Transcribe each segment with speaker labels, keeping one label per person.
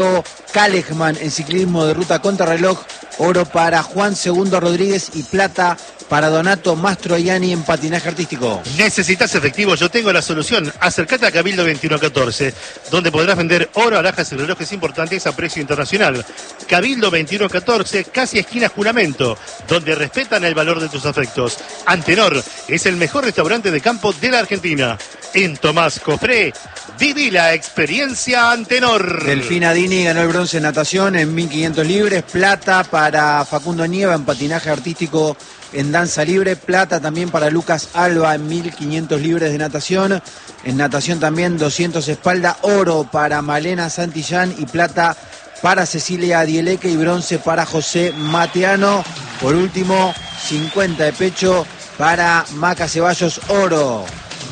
Speaker 1: Kalejman en ciclismo de ruta contrarreloj, oro para Juan Segundo Rodríguez y plata para Donato Mastroianni en patinaje artístico.
Speaker 2: ¿Necesitas efectivo? Yo tengo la solución. Acércate a Cabildo 2114, donde podrás vender oro, alhajas y relojes importantes a precio internacional. Cabildo 2114, casi esquina Juramento, donde respetan el valor de tus afectos. Antenor es el mejor restaurante de campo de la Argentina. En Tomás Cofré, viví la experiencia Antenor.
Speaker 1: Delfina Dini ganó el bronce en natación en 1500 libres, plata para Facundo Nieva en patinaje artístico en danza libre, plata también para Lucas Alba en 1500 libres de natación, en natación también 200 espalda, oro para Malena Santillán y plata para Cecilia Dieleque y bronce para José Mateano. Por último, 50 de pecho para Maca Ceballos, oro.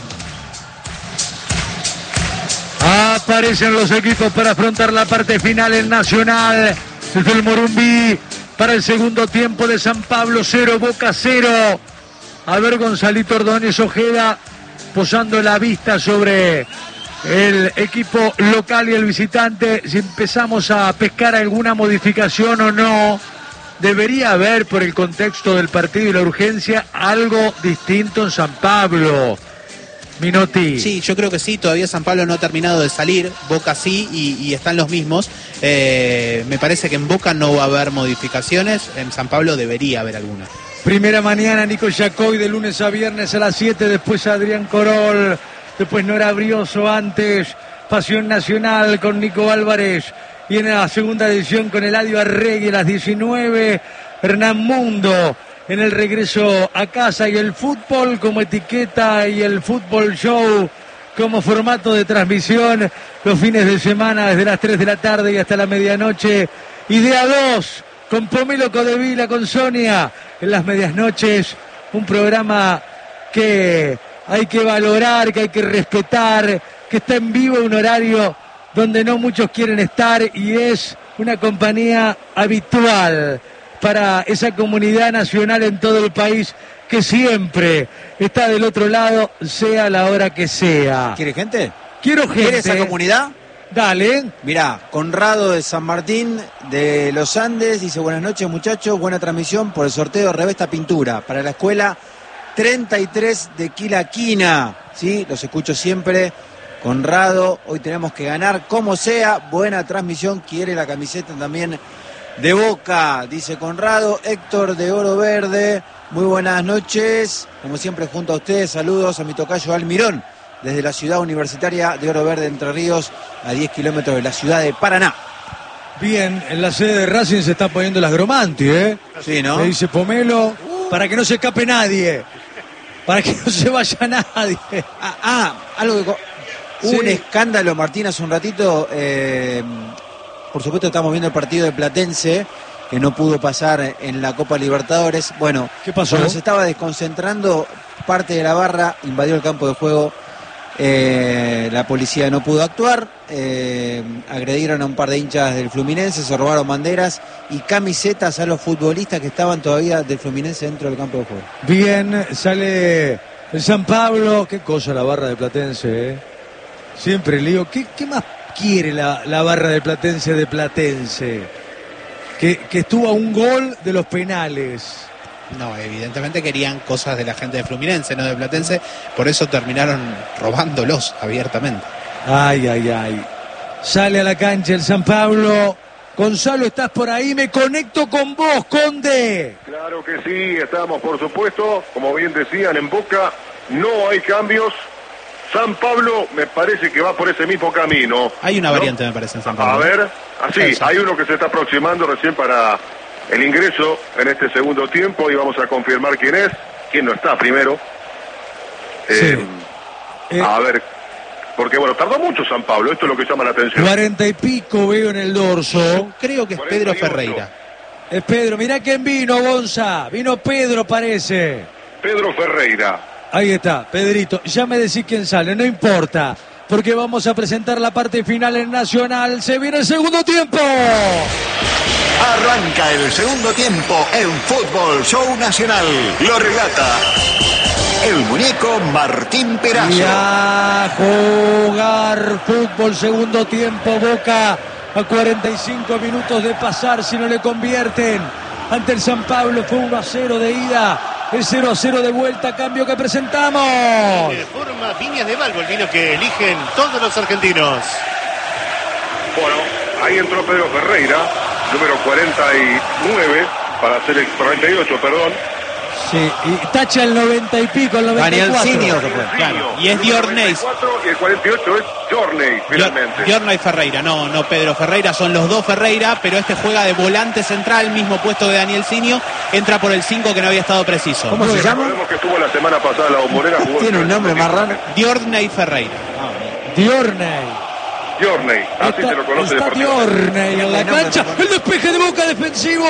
Speaker 3: Aparecen los equipos para afrontar la parte final en Nacional. Desde el Morumbí para el segundo tiempo de San Pablo 0, Boca 0. A ver, Gonzalito Ordóñez Ojeda posando la vista sobre el equipo local y el visitante. Si empezamos a pescar alguna modificación o no, debería haber, por el contexto del partido y la urgencia, algo distinto en San Pablo. Minotti.
Speaker 4: Sí, yo creo que sí, todavía San Pablo no ha terminado de salir, Boca sí, y están los mismos. Me parece que en Boca no va a haber modificaciones, en San Pablo debería haber alguna.
Speaker 3: Primera mañana, Nico Yacoy, de lunes a viernes a las 7, después Adrián Corol, después Nora Brioso, antes Pasión Nacional con Nico Álvarez, y en la segunda edición con Eladio Arregui a las 19, Hernán Mundo. En el regreso a casa y el fútbol como etiqueta y el fútbol show como formato de transmisión los fines de semana desde las 3 de la tarde y hasta la medianoche. Idea 2 con Pomelo Codevila, con Sonia en las medias noches. Un programa que hay que valorar, que hay que respetar, que está en vivo, un horario donde no muchos quieren estar y es una compañía habitual para esa comunidad nacional en todo el país que siempre está del otro lado, sea la hora que sea.
Speaker 1: ¿Quiere gente?
Speaker 3: Quiero gente.
Speaker 1: ¿Quiere esa comunidad?
Speaker 3: Dale.
Speaker 1: Mirá, Conrado de San Martín de los Andes dice: buenas noches muchachos, buena transmisión por el sorteo de Revesta Pintura para la escuela 33 de Quilaquina. Sí, los escucho siempre. Conrado, hoy tenemos que ganar como sea, buena transmisión, quiere la camiseta también de Boca, dice Conrado. Héctor de Oro Verde, muy buenas noches, como siempre junto a ustedes, saludos a mi tocayo Almirón, desde la ciudad universitaria de Oro Verde, Entre Ríos, a 10 kilómetros de la ciudad de Paraná.
Speaker 3: Bien, en la sede de Racing se está poniendo las Gromanti,
Speaker 1: Sí, ¿no?
Speaker 3: Le dice Pomelo, para que no se escape nadie, para que no se vaya nadie.
Speaker 1: Algo que...
Speaker 3: Sí.
Speaker 1: Un escándalo, Martín, hace un ratito... Por supuesto estamos viendo el partido de Platense, que no pudo pasar en la Copa Libertadores. Bueno,
Speaker 3: ¿qué pasó?
Speaker 1: Cuando se estaba desconcentrando, parte de la barra invadió el campo de juego. La policía no pudo actuar. Agredieron a un par de hinchas del Fluminense, se robaron banderas y camisetas a los futbolistas que estaban todavía del Fluminense dentro del campo de juego.
Speaker 3: Bien, sale el San Pablo. Qué cosa la barra de Platense, Siempre lío. ¿Qué más quiere la barra de Platense de Platense? Que estuvo a un gol de los penales.
Speaker 4: No, evidentemente querían cosas de la gente de Fluminense, no de Platense, por eso terminaron robándolos abiertamente.
Speaker 3: Ay. Sale a la cancha el San Pablo. Gonzalo, ¿estás por ahí? Me conecto con vos, Conde.
Speaker 5: Claro que sí, estamos por supuesto, como bien decían, en Boca no hay cambios. San Pablo me parece que va por ese mismo camino.
Speaker 4: Hay una variante, me parece, en San Pablo.
Speaker 5: A ver, así, hay uno que se está aproximando recién para el ingreso en este segundo tiempo y vamos a confirmar quién es, quién no está primero. A ver, porque bueno, tardó mucho San Pablo, esto es lo que llama la atención.
Speaker 3: 40 y pico veo en el dorso.
Speaker 4: Yo creo que es Pedro Ferreira.
Speaker 3: Es Pedro, mirá quién vino, Gonza. Vino Pedro, parece.
Speaker 5: Pedro Ferreira.
Speaker 3: Ahí está, Pedrito. Ya me decís quién sale, no importa. Porque vamos a presentar la parte final en Nacional. Se viene el segundo tiempo.
Speaker 6: Arranca el segundo tiempo en Fútbol Show Nacional. Lo relata el muñeco Martín Perazo.
Speaker 3: Y a jugar fútbol, segundo tiempo. Boca a 45 minutos de pasar si no le convierten. Ante el San Pablo fue 1-0 de ida, es 0-0 de vuelta, cambio que presentamos.
Speaker 2: De forma Viñas de Valvo, el vino que eligen todos los argentinos.
Speaker 5: Bueno, ahí entró Pedro Ferreira, número 49, para hacer el 48, perdón.
Speaker 3: Sí, y tacha el 90 y pico, el 94.
Speaker 1: Danielsinho,
Speaker 4: Claro, y es Diorney.
Speaker 5: Y el 48 es Jorney, finalmente.
Speaker 4: Diorney Ferreira, no Pedro Ferreira, son los dos Ferreira, pero este juega de volante central, mismo puesto de Danielsinho, entra por el 5 que no había estado preciso.
Speaker 1: ¿Cómo se llama?
Speaker 5: Recordemos que estuvo la semana pasada en la Bombonera.
Speaker 1: Tiene un nombre más raro.
Speaker 4: Diorney Ferreira.
Speaker 3: Diorney.
Speaker 5: Jorney, así se lo conoce
Speaker 3: Está
Speaker 5: deportivamente.
Speaker 3: Diorney en la cancha, el despeje de Boca defensivo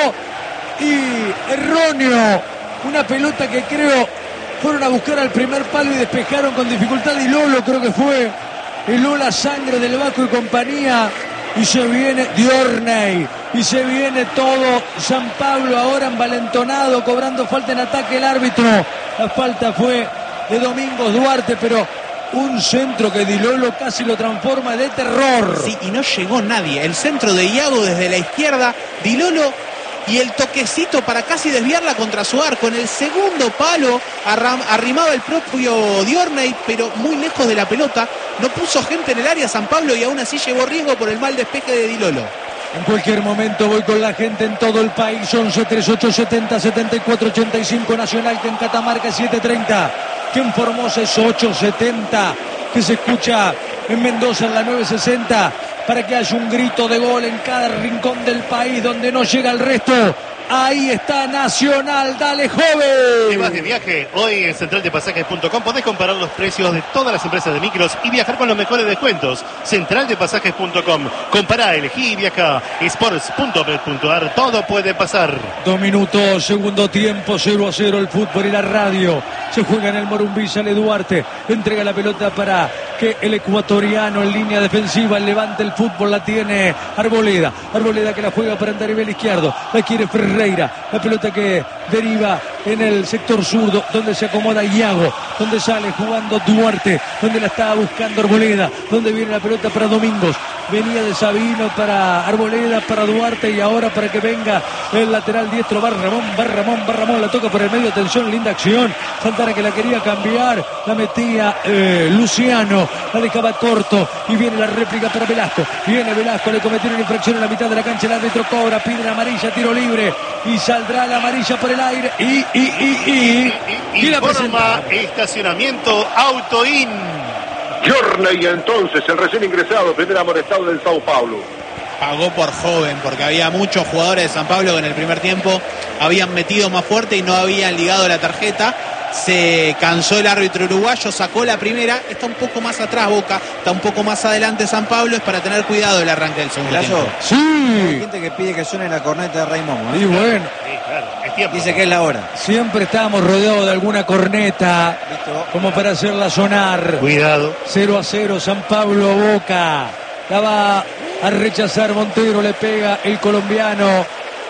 Speaker 3: y erróneo. Una pelota que creo fueron a buscar al primer palo y despejaron con dificultad. Y Lolo creo que fue el Lola Sangre del Vasco y compañía. Y se viene Diorney. Y se viene todo San Pablo ahora envalentonado, cobrando falta en ataque el árbitro. La falta fue de Domingos Duarte, pero un centro que Di Lolo casi lo transforma de terror.
Speaker 4: Sí, y no llegó nadie. El centro de Iago desde la izquierda, Di Lolo, y el toquecito para casi desviarla contra su arco. En el segundo palo arrimaba el propio Diorney, pero muy lejos de la pelota. No puso gente en el área San Pablo y aún así llevó riesgo por el mal despeje de Di Lolo.
Speaker 3: En cualquier momento voy con la gente en todo el país. 11 38 70 74 85 Nacional, que en Catamarca 730, que en Formosa es 870, que se escucha en Mendoza en la 960, para que haya un grito de gol en cada rincón del país donde no llega el resto. Ahí está Nacional, dale joven.
Speaker 2: Te vas de viaje, hoy en centraldepasajes.com podés comparar los precios de todas las empresas de micros y viajar con los mejores descuentos. Centraldepasajes.com, compará, elegí y viaja. Sports.bet.ar, todo puede pasar.
Speaker 3: 2 minutos, segundo tiempo, 0-0 el fútbol y la radio. Se juega en el Morumbí, sale Duarte, entrega la pelota para que el ecuatoriano en línea defensiva levante el fútbol, la tiene Arboleda. Arboleda que la juega para andar a nivel izquierdo, la quiere Ferreira, la pelota que deriva en el sector zurdo, donde se acomoda Iago, donde sale jugando Duarte, donde la estaba buscando Arboleda, donde viene la pelota para Domingos. Venía de Sabino para Arboleda, para Duarte, y ahora para que venga el lateral diestro Barramón, la toca por el medio, atención, linda acción. Santana que la quería cambiar, la metía Luciano, la dejaba corto y viene la réplica para Velasco. Viene Velasco, le cometieron infracción en la mitad de la cancha, el árbitro cobra, pide la amarilla, tiro libre y saldrá la amarilla por el aire y la
Speaker 2: Informa estacionamiento Autoin.
Speaker 5: Jorney, entonces, el recién ingresado, primer amonestado del Sao Paulo.
Speaker 4: Pagó por joven, porque había muchos jugadores de San Pablo que en el primer tiempo habían metido más fuerte y no habían ligado la tarjeta. Se cansó el árbitro uruguayo, sacó la primera, está un poco más atrás Boca, está un poco más adelante San Pablo, es para tener cuidado el arranque del segundo tiempo.
Speaker 3: Sí.
Speaker 1: Hay gente que pide que suene la corneta de Raymond.
Speaker 3: Y bueno,
Speaker 2: Sí, claro, es tiempo.
Speaker 1: Dice que es la hora.
Speaker 3: siempre estábamos rodeados de alguna corneta como para hacerla sonar.
Speaker 2: Cuidado.
Speaker 3: 0-0 San Pablo Boca. La va a rechazar Montero, le pega el colombiano.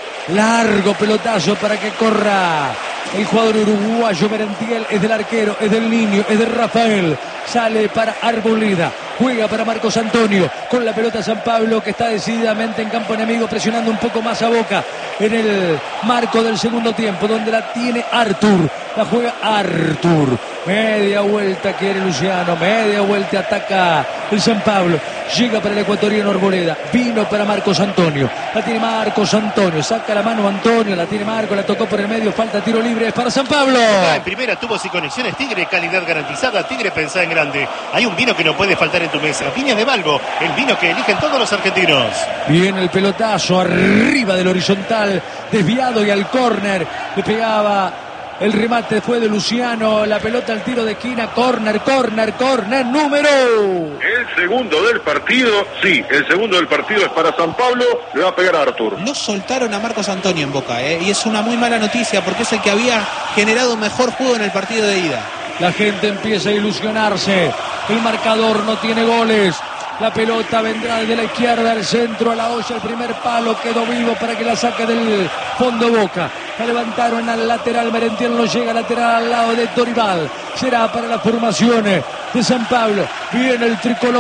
Speaker 3: Largo pelotazo para que corra el jugador uruguayo. Merentiel es del arquero, es del niño, es de Rafael. Sale para Arboleda, juega para Marcos Antonio. Con la pelota San Pablo, que está decididamente en campo enemigo, presionando un poco más a Boca en el marco del segundo tiempo, donde la tiene Artur. La juega Artur. Media vuelta quiere Luciano, media vuelta ataca el San Pablo. Llega para el ecuatoriano Arboleda, vino para Marcos Antonio. La tiene Marcos Antonio, saca la mano Antonio, la tiene Marcos, la tocó por el medio, falta tiro libre, es para San Pablo.
Speaker 2: En primera tuvo sin conexiones Tigre, calidad garantizada. Tigre, pensá en grande. Hay un vino que no puede faltar en tu mesa. Viñas de Valvo, el vino que eligen todos los argentinos.
Speaker 3: Viene el pelotazo arriba del horizontal, desviado y al córner. Le pegaba, el remate fue de Luciano, la pelota al tiro de esquina, córner, número.
Speaker 5: El segundo del partido, sí, el segundo del partido es para San Pablo, le va a pegar a Artur.
Speaker 4: No soltaron a Marcos Antonio en Boca, y es una muy mala noticia porque es el que había generado mejor juego en el partido de ida.
Speaker 3: La gente empieza a ilusionarse, el marcador no tiene goles. La pelota vendrá desde la izquierda al centro, a la olla, el primer palo, quedó vivo para que la saque del fondo Boca. La levantaron al lateral, Merentiel no llega, lateral al lado de Dorival. Será para las formaciones de San Pablo. Viene el tricolor,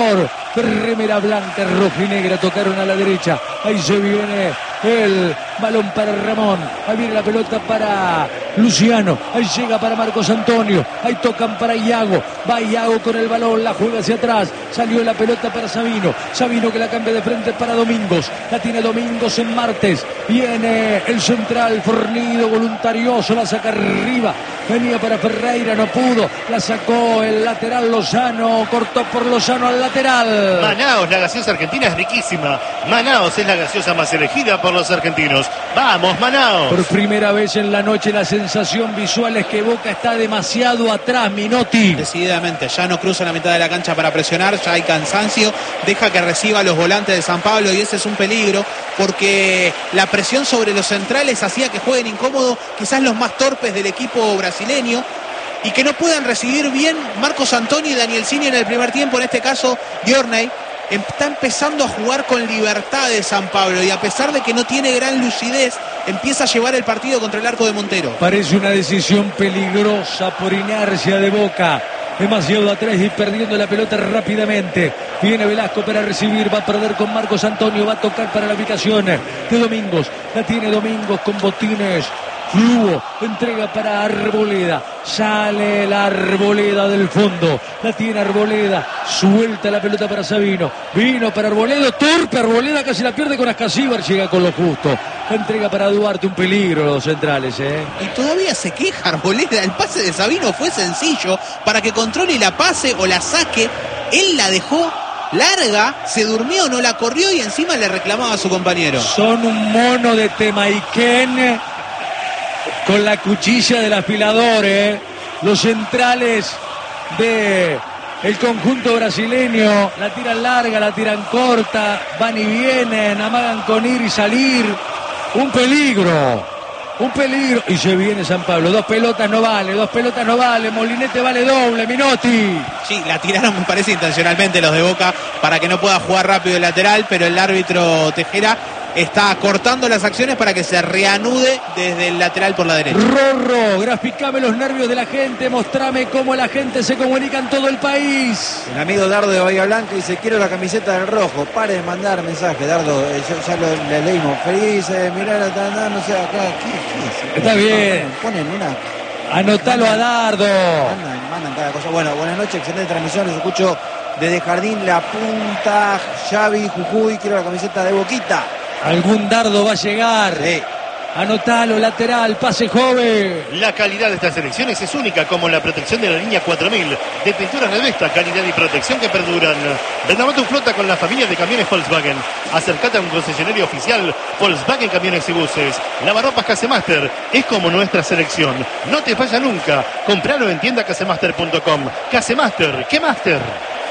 Speaker 3: de remera blanca, roja y negra, tocaron a la derecha. Ahí se viene el balón para Ramón. Ahí viene la pelota para Luciano. Ahí llega para Marcos Antonio. Ahí tocan para Iago. Va Iago con el balón, la juega hacia atrás. Salió la pelota para Sabino. Sabino que la cambia de frente para Domingos. La tiene Domingos en Martes. Viene el central fornido, voluntarioso, la saca arriba. Venía para Ferreira, no pudo. La sacó el lateral Lozano. Cortó por Lozano al lateral.
Speaker 2: Manaos, la gaseosa argentina es riquísima. Manaos es la gaseosa más elegida por los argentinos. ¡Vamos, Manaos!
Speaker 3: Por primera vez en la noche la sensación visual es que Boca está demasiado atrás, Minotti.
Speaker 4: Decididamente, ya no cruza la mitad de la cancha para presionar, ya hay cansancio, deja que reciba los volantes de San Pablo y ese es un peligro porque la presión sobre los centrales hacía que jueguen incómodo quizás los más torpes del equipo brasileño y que no puedan recibir bien Marcos Antonio y Daniel Cini en el primer tiempo, en este caso Diorney. Está empezando a jugar con libertad de San Pablo y a pesar de que no tiene gran lucidez, empieza a llevar el partido contra el arco de Montero.
Speaker 3: Parece una decisión peligrosa por inercia de Boca. Demasiado atrás y perdiendo la pelota rápidamente. Viene Velasco para recibir, va a perder con Marcos Antonio, va a tocar para la ubicación de Domingos. La tiene Domingos con botines. Lugo entrega para Arboleda. Sale la Arboleda del fondo. La tiene Arboleda. Suelta la pelota para Sabino. Vino para Arboleda. Torpe Arboleda, casi la pierde con Ascasíbar. Llega con lo justo. La entrega para Duarte. Un peligro los centrales,
Speaker 4: Y todavía se queja Arboleda. El pase de Sabino fue sencillo para que controle la pase o la saque. Él la dejó larga, se durmió, no la corrió y encima le reclamaba a su compañero.
Speaker 3: Son un mono de Temaiken con la cuchilla del afilador, los centrales de el conjunto brasileño, la tiran larga, la tiran corta, van y vienen, amagan con ir y salir, un peligro, y se viene San Pablo, dos pelotas no vale, Molinete vale doble, Minotti.
Speaker 4: Sí, la tiraron me parece intencionalmente los de Boca para que no pueda jugar rápido el lateral, pero el árbitro Tejera está cortando las acciones para que se reanude desde el lateral por la derecha.
Speaker 3: Rorro, graficame los nervios de la gente, mostrame cómo la gente se comunica en todo el país.
Speaker 1: El amigo Dardo de Bahía Blanca dice: quiero la camiseta del rojo. Pare de mandar mensaje, Dardo. Ya le leímos. Feliz, mirá, no sé, acá. ¿Qué?
Speaker 3: Está bien.
Speaker 1: Ponen una.
Speaker 3: Anotalo a Dardo.
Speaker 1: Mandan cada cosa. Bueno, buenas noches, excelente transmisión. Les escucho desde Jardín La Punta, Xavi, Jujuy. Quiero la camiseta de Boquita.
Speaker 3: Algún Dardo va a llegar.
Speaker 1: Sí.
Speaker 3: Anotalo, lateral, pase joven.
Speaker 2: La calidad de estas selecciones es única, como la protección de la línea 4000 de pinturas Revesta, calidad y protección que perduran. Renová tu flota con la familia de camiones Volkswagen. Acércate a un concesionario oficial Volkswagen Camiones y Buses. Lavarropas Casemaster es como nuestra selección. No te falla nunca. Compralo en tiendacasemaster.com. Casemaster, ¿qué Master?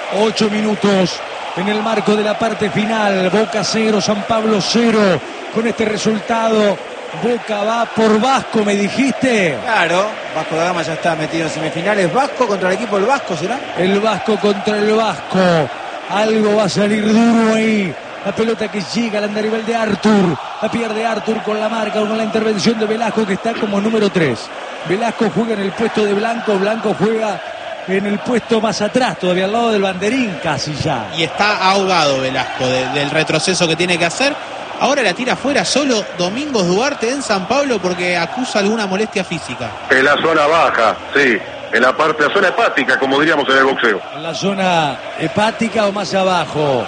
Speaker 3: 8 minutos en el marco de la parte final. Boca 0, San Pablo 0. Con este resultado, Boca va por Vasco, me dijiste.
Speaker 1: Claro, Vasco da Gama ya está metido en semifinales. Vasco contra el equipo del Vasco, ¿será?
Speaker 3: El Vasco contra el Vasco. Algo va a salir duro ahí. La pelota que llega al andarivel de Artur. La pierde Artur con la marca, con la intervención de Velasco, que está como número 3. Velasco juega en el puesto de Blanco. Blanco juega en el puesto más atrás, todavía al lado del banderín casi ya.
Speaker 4: Y está ahogado Velasco del retroceso que tiene que hacer. Ahora la tira afuera solo Domingos Duarte en San Pablo porque acusa alguna molestia física.
Speaker 5: En la zona baja, sí. En la zona hepática, como diríamos en el boxeo.
Speaker 3: ¿En la zona hepática o más abajo?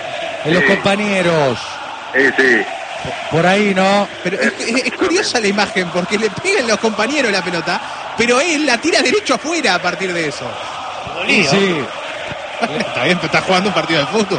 Speaker 3: En los compañeros.
Speaker 5: Sí.
Speaker 3: Por ahí, ¿no?
Speaker 4: Pero es curiosa la imagen porque le pegan los compañeros la pelota, pero él la tira derecho afuera a partir de eso.
Speaker 3: Sí.
Speaker 4: Está bien, pero está jugando un partido de fútbol.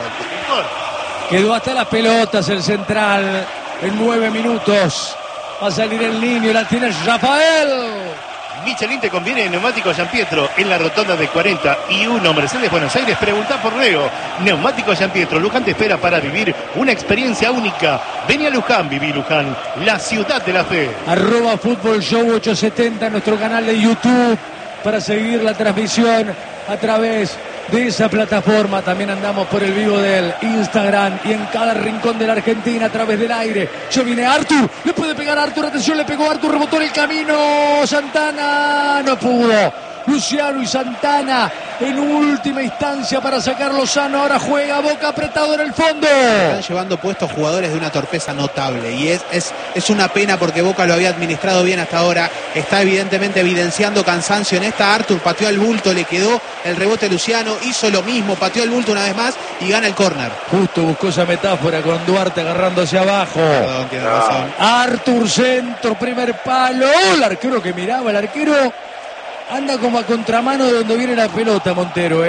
Speaker 3: Quedó hasta las pelotas el central en 9 minutos. Va a salir el niño, la tiene Rafael.
Speaker 2: Michelin te conviene en Neumáticos Gianpietro en la rotonda de 41 Mercedes Buenos Aires. Preguntá por Leo. Neumáticos Gianpietro. Luján te espera para vivir una experiencia única. Vení a Luján, viví Luján, la ciudad de la fe.
Speaker 3: @Fútbol Show 870 en nuestro canal de YouTube para seguir la transmisión a través de esa plataforma. También andamos por el vivo del Instagram y en cada rincón de la Argentina a través del aire. Ya viene Artur, le puede pegar a Artur, atención, le pegó a Artur, rebotó en el camino, Santana, no pudo. Luciano y Santana en última instancia para sacar Lozano. Ahora juega Boca apretado en el fondo.
Speaker 4: Están llevando puestos jugadores de una torpeza notable y es una pena porque Boca lo había administrado bien hasta ahora. Está evidentemente evidenciando cansancio en esta. Artur pateó al bulto, le quedó el rebote Luciano, hizo lo mismo, pateó al bulto una vez más y gana el córner.
Speaker 3: Justo buscó esa metáfora con Duarte agarrando hacia abajo.
Speaker 4: Perdón, tiene razón.
Speaker 3: Artur centro, primer palo. El arquero que miraba, el arquero anda como a contramano de donde viene la pelota, Montero,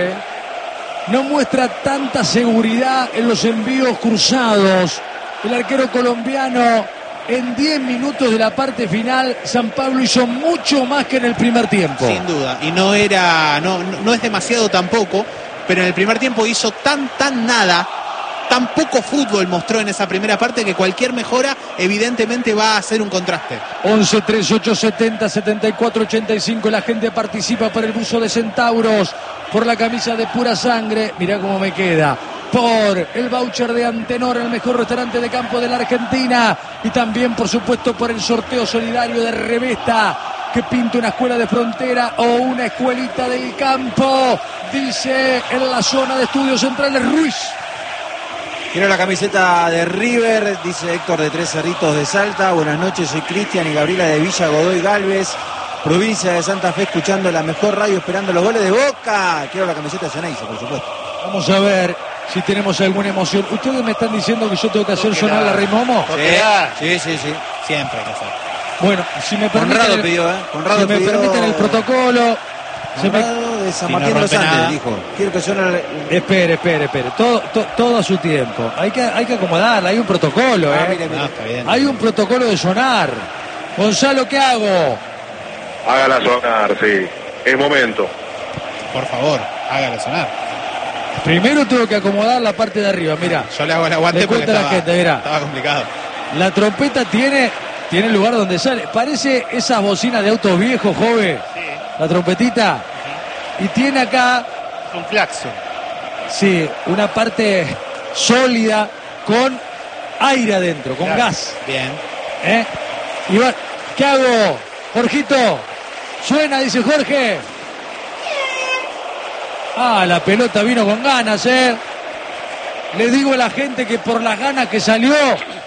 Speaker 3: No muestra tanta seguridad en los envíos cruzados. El arquero colombiano en 10 minutos de la parte final, San Pablo hizo mucho más que en el primer tiempo.
Speaker 4: Sin duda, y no es demasiado tampoco, pero en el primer tiempo hizo tan nada. Tan poco fútbol mostró en esa primera parte que cualquier mejora evidentemente va a hacer un contraste.
Speaker 3: 11 38 70 74 85. La gente participa por el buzo de Centauros, por la camisa de pura sangre. Mirá cómo me queda. Por el voucher de Antenor, el mejor restaurante de campo de la Argentina. Y también, por supuesto, por el sorteo solidario de Revesta, que pinta una escuela de frontera o una escuelita del campo. Dice en la zona de estudios centrales Ruiz.
Speaker 1: Quiero la camiseta de River, dice Héctor de Tres Cerritos de Salta. Buenas noches, soy Cristian y Gabriela de Villa Godoy Galvez, provincia de Santa Fe, escuchando la mejor radio, esperando los goles de Boca. Quiero la camiseta de Ceneice, por supuesto.
Speaker 3: Vamos a ver si tenemos alguna emoción. ¿Ustedes me están diciendo que yo tengo que hacer sonar la Rey Momo?
Speaker 1: Sí.
Speaker 4: Siempre hay que hacer.
Speaker 3: Bueno, si me permiten,
Speaker 1: Conrado pidió, Conrado
Speaker 3: si me
Speaker 1: pidió...
Speaker 3: permiten el protocolo.
Speaker 1: Conrado de San Martín de los Andes, dijo. Quiero que suene...
Speaker 3: Espere. Todo a su tiempo. Hay que acomodarla, hay un protocolo,
Speaker 1: Mire.
Speaker 4: No, está bien.
Speaker 3: Hay un protocolo de sonar. Gonzalo, ¿qué hago?
Speaker 5: Hágala sonar, sí. Es momento.
Speaker 4: Por favor, hágala sonar.
Speaker 3: Primero tengo que acomodar la parte de arriba, mira.
Speaker 4: Yo le hago el aguante
Speaker 3: Le
Speaker 4: porque
Speaker 3: cuento a la gente, mirá.
Speaker 4: estaba complicado.
Speaker 3: La trompeta tiene el lugar donde sale. Parece esas bocinas de autos viejos, joven.
Speaker 2: Sí,
Speaker 3: La trompetita. Y tiene acá,
Speaker 2: un claxon.
Speaker 3: sí, una parte sólida con aire adentro, con
Speaker 2: Claro.
Speaker 3: gas.
Speaker 4: Bien.
Speaker 3: Iván, ¿qué hago? Jorgito, suena, dice Jorge. La pelota vino con ganas, Le digo a la gente que por las ganas que salió,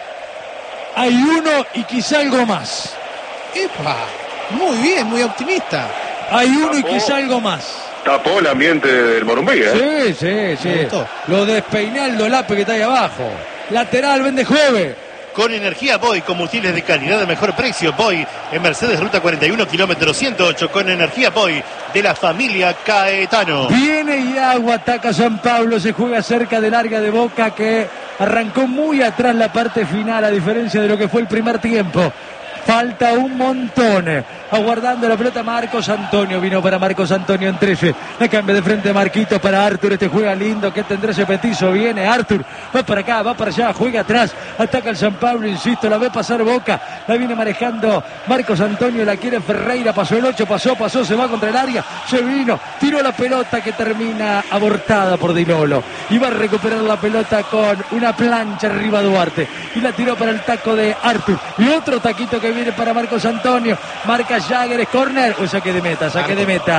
Speaker 3: hay uno y quizá algo más.
Speaker 4: ¡Epa! Muy bien, muy optimista.
Speaker 3: Hay uno y quizá algo más.
Speaker 5: Tapó el ambiente del Morumbí, ¿eh?
Speaker 3: Sí.
Speaker 4: Me gustó.
Speaker 3: Lo despeiné al dolape que está ahí abajo. Lateral, vende jueves.
Speaker 2: Con energía Boy, combustibles de calidad de mejor precio. Boy, en Mercedes, ruta 41, kilómetro 108. Con energía Boy, de la familia Caetano.
Speaker 3: Viene y agua, ataca San Pablo, se juega cerca del área de Boca que arrancó muy atrás la parte final, a diferencia de lo que fue el primer tiempo. Falta un montón. Aguardando la pelota Marcos Antonio. Vino para Marcos Antonio en 13. La cambia de frente Marquito para Artur. Este juega lindo. Que tendrá ese petizo. Viene Artur. Va para acá, va para allá. Juega atrás. Ataca el San Pablo, insisto. La ve pasar Boca. La viene manejando Marcos Antonio. La quiere Ferreira. Pasó el 8. Pasó. Se va contra el área. Se vino. Tiró la pelota que termina abortada por Di Lolo. Y va a recuperar la pelota con una plancha arriba Duarte. Y la tiró para el taco de Artur. Y otro taquito que viene para Marcos Antonio. Marca Jagger, es córner o saque de meta. Saque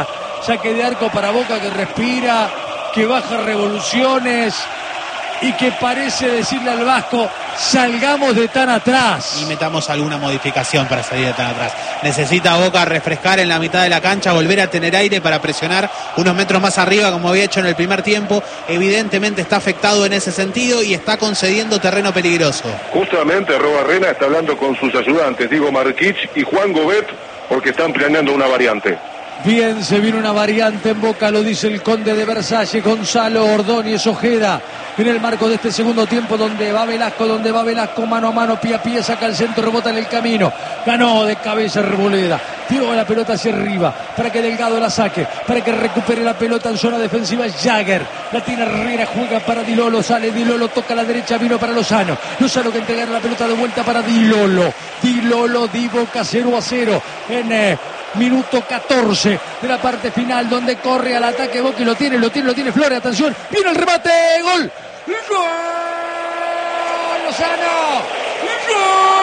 Speaker 3: de arco para Boca, que respira, que baja revoluciones y que parece decirle al Vasco: salgamos de tan atrás.
Speaker 4: Y metamos alguna modificación para salir de tan atrás. Necesita Boca refrescar en la mitad de la cancha, volver a tener aire para presionar unos metros más arriba como había hecho en el primer tiempo. Evidentemente está afectado en ese sentido y está concediendo terreno peligroso.
Speaker 5: Justamente Rob Arrena está hablando con sus ayudantes, Diego Marquich y Juan Gobet, porque están planeando una variante.
Speaker 3: Bien, se viene una variante en Boca, lo dice el conde de Versalles, Gonzalo Ordóñez Ojeda, en el marco de este segundo tiempo, donde va Velasco, mano a mano, pie a pie, saca el centro, rebota en el camino, ganó de cabeza Reboleda, tiró la pelota hacia arriba, para que Delgado la saque, para que recupere la pelota en zona defensiva Jagger, la tiene Herrera, juega para Di Lolo, sale Di Lolo, toca a la derecha, vino para Lozano que entregar la pelota de vuelta para Di Lolo, Di Boca 0-0, en minuto 14 de la parte final, donde corre al ataque Boca y lo tiene Flores, atención, viene el remate, gol, Lozano, ¡gol!